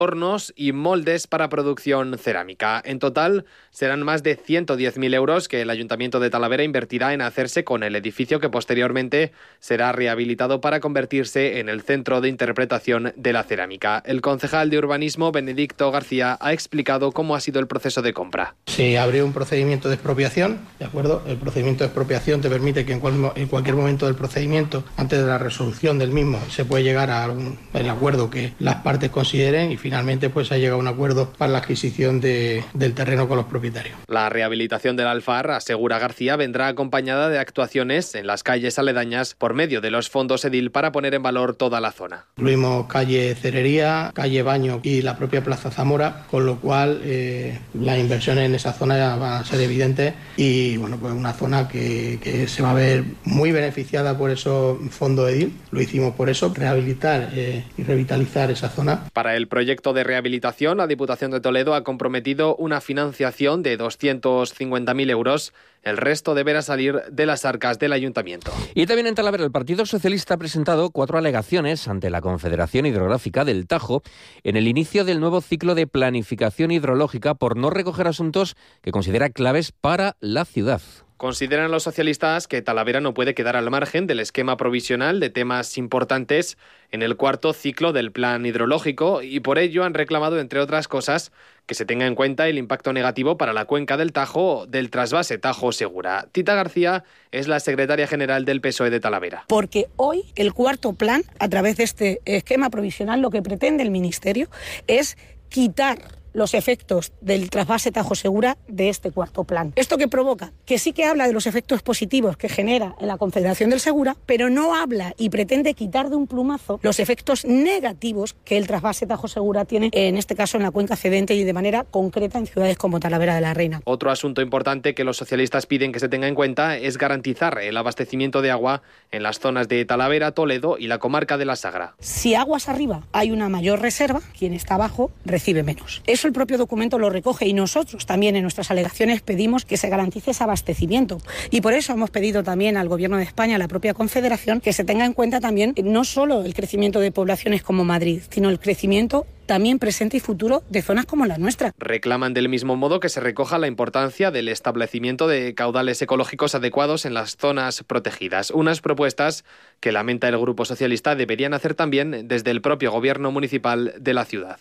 hornos y moldes para producción cerámica. En total, serán más de 110.000 euros que el Ayuntamiento de Talavera invertirá en hacerse con el edificio, que posteriormente será rehabilitado para convertirse en el centro de interpretación de la cerámica. El concejal de Urbanismo, Benedicto García, ha explicado cómo ha sido el proceso de compra. Se abrió un procedimiento de expropiación, ¿de acuerdo? El procedimiento de expropiación te permite que en cualquier momento del procedimiento, antes de la resolución del mismo, se puede llegar a el acuerdo que las partes consideren, y finalmente pues se ha llegado a un acuerdo para la adquisición del terreno con los propietarios. La rehabilitación del Alfar, asegura García, vendrá acompañada de actuaciones en las calles aledañas por medio de los fondos Edil para poner en valor toda la zona. Incluimos calle Cerería, calle Baño y la propia Plaza Zamora, con lo cual las inversiones en esa zona van a ser evidentes y bueno, pues una zona que se va a ver muy beneficiada por esos fondos Edil. Lo hicimos por eso, rehabilitar y revitalizar esa zona. Para el proyecto de rehabilitación, la Diputación de Toledo ha comprometido una financiación de 250.000 euros. El resto deberá salir de las arcas del Ayuntamiento. Y también en Talavera, el Partido Socialista ha presentado 4 alegaciones ante la Confederación Hidrográfica del Tajo en el inicio del nuevo ciclo de planificación hidrológica por no recoger asuntos que considera claves para la ciudad. Consideran los socialistas que Talavera no puede quedar al margen del esquema provisional de temas importantes en el cuarto ciclo del plan hidrológico y por ello han reclamado, entre otras cosas, que se tenga en cuenta el impacto negativo para la cuenca del Tajo del trasvase Tajo-Segura. Tita García es la secretaria general del PSOE de Talavera. Porque hoy el cuarto plan, a través de este esquema provisional, lo que pretende el Ministerio es quitar los efectos del trasvase Tajo-Segura de este cuarto plan. ¿Esto qué provoca? Que sí que habla de los efectos positivos que genera en la Confederación del Segura, pero no habla y pretende quitar de un plumazo los efectos negativos que el trasvase Tajo-Segura tiene, en este caso en la cuenca cedente y de manera concreta en ciudades como Talavera de la Reina. Otro asunto importante que los socialistas piden que se tenga en cuenta es garantizar el abastecimiento de agua en las zonas de Talavera, Toledo y la comarca de la Sagra. Si aguas arriba hay una mayor reserva, quien está abajo recibe menos. Eso el propio documento lo recoge y nosotros también en nuestras alegaciones pedimos que se garantice ese abastecimiento. Y por eso hemos pedido también al Gobierno de España, a la propia Confederación, que se tenga en cuenta también no solo el crecimiento de poblaciones como Madrid, sino el crecimiento también presente y futuro de zonas como la nuestra. Reclaman del mismo modo que se recoja la importancia del establecimiento de caudales ecológicos adecuados en las zonas protegidas. Unas propuestas que lamenta el Grupo Socialista deberían hacer también desde el propio Gobierno municipal de la ciudad.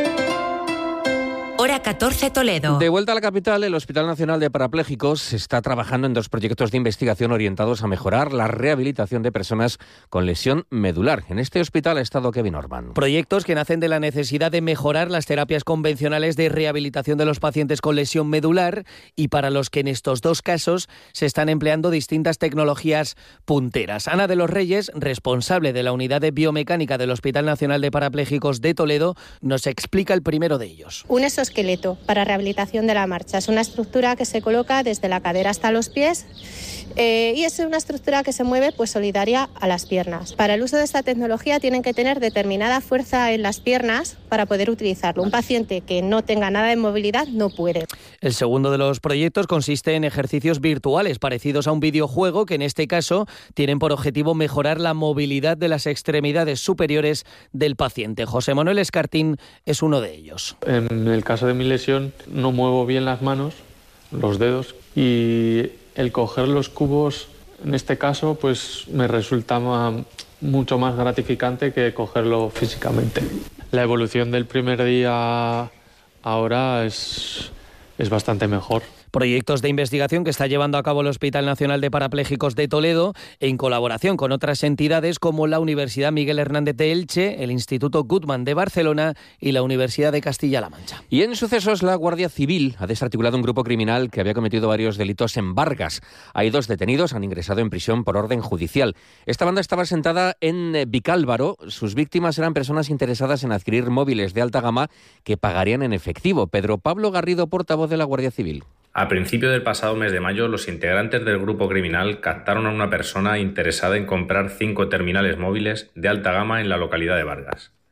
Hora 14 Toledo. De vuelta a la capital, el Hospital Nacional de Parapléjicos está trabajando en 2 proyectos de investigación orientados a mejorar la rehabilitación de personas con lesión medular. En este hospital ha estado Kevin Orban. Proyectos que nacen de la necesidad de mejorar las terapias convencionales de rehabilitación de los pacientes con lesión medular y para los que en estos 2 casos se están empleando distintas tecnologías punteras. Ana de los Reyes, responsable de la unidad de biomecánica del Hospital Nacional de Parapléjicos de Toledo, nos explica el primero de ellos. Un exoesqueleto para rehabilitación de la marcha. Es una estructura que se coloca desde la cadera hasta los pies y es una estructura que se mueve pues solidaria a las piernas. Para el uso de esta tecnología tienen que tener determinada fuerza en las piernas para poder utilizarlo. Un paciente que no tenga nada de movilidad no puede. El segundo de los proyectos consiste en ejercicios virtuales parecidos a un videojuego que en este caso tienen por objetivo mejorar la movilidad de las extremidades superiores del paciente. José Manuel Escartín es uno de ellos. En el caso de mi lesión no muevo bien las manos, los dedos, y el coger los cubos en este caso pues me resulta mucho más gratificante que cogerlo físicamente. La evolución del primer día ahora es bastante mejor. Proyectos de investigación que está llevando a cabo el Hospital Nacional de Parapléjicos de Toledo en colaboración con otras entidades como la Universidad Miguel Hernández de Elche, el Instituto Guttmann de Barcelona y la Universidad de Castilla-La Mancha. Y en sucesos, la Guardia Civil ha desarticulado un grupo criminal que había cometido varios delitos en Vargas. Hay 2 detenidos, han ingresado en prisión por orden judicial. Esta banda estaba asentada en Vicálvaro. Sus víctimas eran personas interesadas en adquirir móviles de alta gama que pagarían en efectivo. Pedro Pablo Garrido, portavoz de la Guardia Civil. A principio del pasado mes de mayo, los integrantes del grupo criminal captaron a una persona interesada en comprar 5 terminales móviles de alta gama en la localidad de Vargas.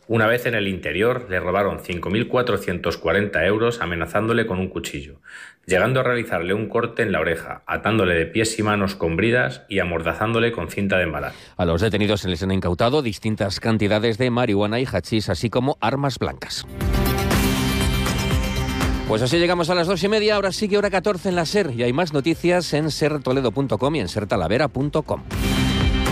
Una vez en el interior, le robaron 5.440 euros amenazándole con un cuchillo, llegando a realizarle un corte en la oreja, atándole de pies y manos con bridas y amordazándole con cinta de embalar. A los detenidos se les han incautado distintas cantidades de marihuana y hachís, así como armas blancas. Pues así llegamos a las 2:30, ahora sí que hora 14 en la SER, y hay más noticias en sertoledo.com y en sertalavera.com.